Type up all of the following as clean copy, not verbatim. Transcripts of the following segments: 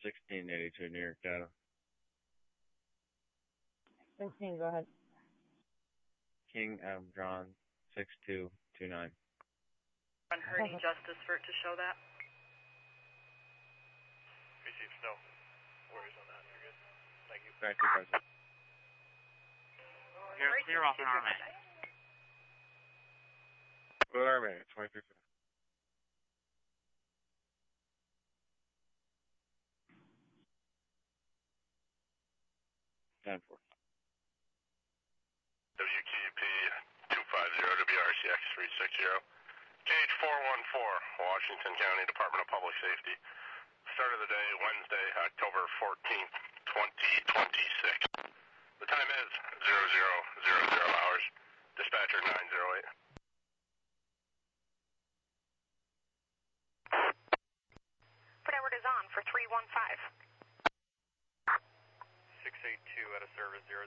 1682 New York data. 16, go ahead. King Adam John 6229. Unhurting justice for it to show that. Received no worries on that. You're good. Thank you. Back to present. You're clear off an armament. Armament, 2350. WQP 250 WRCX 360. Gauge 414, Washington County Department of Public Safety. Start of the day, Wednesday, October 14th, 2026. The time is 0000 hours. Dispatcher 908. Whatever is on for 315. 682 at a service 0000.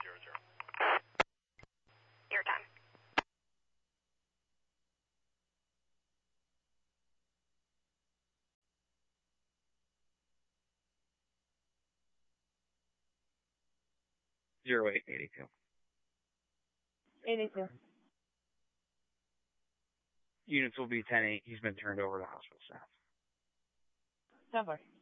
Your time. Zero 0882. 82. Units will be 10-8. He's been turned over to hospital staff. 10-4.